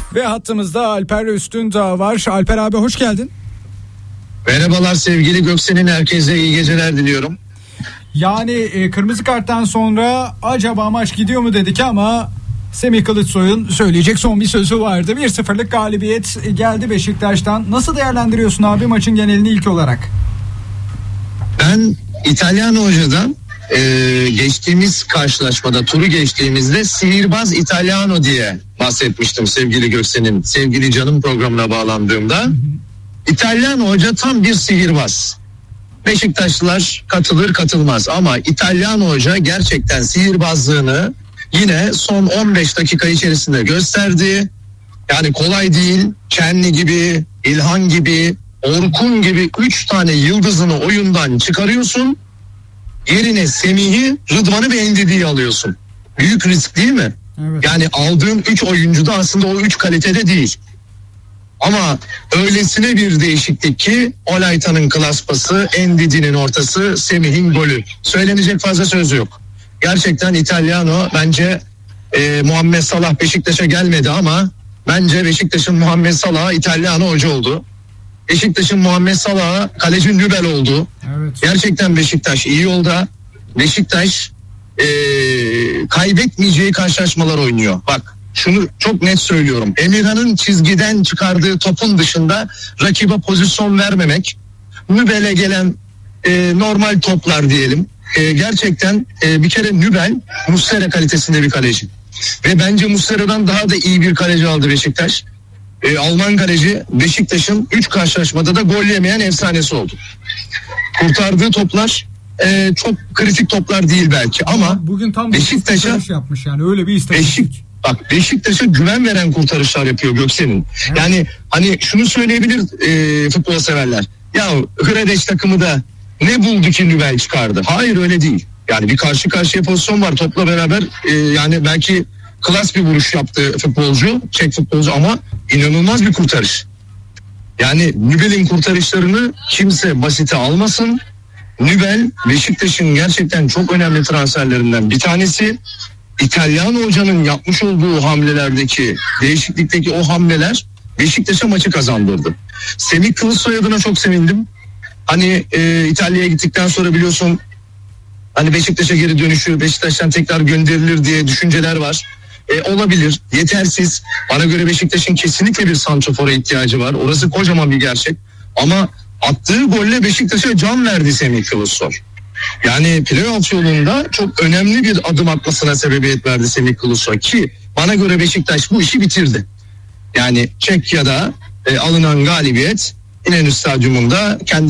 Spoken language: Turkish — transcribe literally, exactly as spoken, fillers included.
Ve hattımızda Alper Üstündağ var. Alper abi hoş geldin. Merhabalar sevgili Göksen'in, herkese iyi geceler diliyorum. Yani e, kırmızı karttan sonra acaba maç gidiyor mu dedik ama Semih Kılıçsoy'un söyleyecek son bir sözü vardı. bir sıfırlık galibiyet geldi Beşiktaş'tan. Nasıl değerlendiriyorsun abi maçın genelini ilk olarak? Ben İtalyan hocadan e, geçtiğimiz karşılaşmada, turu geçtiğimizde sihirbaz İtalyano diye bahsetmiştim sevgili Göksen'in, sevgili canım programına bağlandığımda. Hı hı. İtalyan hoca tam bir sihirbaz. Beşiktaşlılar katılır katılmaz ama İtalyan hoca gerçekten sihirbazlığını yine son on beş dakika içerisinde gösterdi. Yani kolay değil. Kenni gibi, İlhan gibi, Orkun gibi üç tane yıldızını oyundan çıkarıyorsun. Yerine Semih'i, Rıdvan'ı ve Endidi'yi alıyorsun. Büyük risk değil mi? Evet. Yani aldığın üç oyuncu da aslında o üç kalitede değil. Ama öylesine bir değişiklik ki Olaytan'ın klas pası, Endidi'nin ortası, Semih'in golü. Söylenecek fazla söz yok. Gerçekten İtalyano bence e, Muhammed Salah Beşiktaş'a gelmedi ama bence Beşiktaş'ın Muhammed Salah'a İtalyano hoca oldu. Beşiktaş'ın Muhammed Salah'a kaleci Nübel oldu. Evet. Gerçekten Beşiktaş iyi yolda. Beşiktaş e, kaybetmeyeceği karşılaşmalar oynuyor. Bak şunu çok net söylüyorum. Emirhan'ın çizgiden çıkardığı topun dışında rakibe pozisyon vermemek, Nübel'e gelen e, normal toplar diyelim. E, gerçekten e, bir kere Nübel Muslera kalitesinde bir kaleci. Ve bence Muslera'dan daha da iyi bir kaleci aldı Beşiktaş. E, Alman kaleci Beşiktaş'ın üç karşılaşmada da gol yemeyen efsanesi oldu. Kurtardığı toplar e, çok kritik toplar değil belki ama bugün tam Beşiktaş'a yapmış yani öyle bir istatistik. Beşik, bak Beşiktaş'a güven veren kurtarışlar yapıyor Göksen'in. Evet. Yani hani şunu söyleyebilir e, futbol severler. Ya Hredeş takımı da ne buldu ki Nübel çıkardı? Hayır öyle değil. Yani bir karşı karşıya pozisyon var topla beraber e, yani belki klas bir vuruş yaptı futbolcu, Çek futbolcu ama inanılmaz bir kurtarış. Yani Nübel'in kurtarışlarını kimse basite almasın. Nübel Beşiktaş'ın gerçekten çok önemli transferlerinden bir tanesi. İtalyan hocanın yapmış olduğu hamlelerdeki, değişiklikteki o hamleler Beşiktaş'a maçı kazandırdı. Semih Kılıçsoy adına çok sevindim. Hani e, İtalya'ya gittikten sonra biliyorsun hani Beşiktaş'a geri dönüşü, Beşiktaş'tan tekrar gönderilir diye düşünceler var. E, olabilir, yetersiz. Bana göre Beşiktaş'ın kesinlikle bir santrafora ihtiyacı var. Orası kocaman bir gerçek. Ama attığı golle Beşiktaş'a can verdi Semih Kılıçsoy. Yani playoff yolunda çok önemli bir adım atmasına sebebiyet verdi Semih Kılıçsoy ki bana göre Beşiktaş bu işi bitirdi. Yani Çekya'da e, alınan galibiyet İnönü Stadyumunda kendi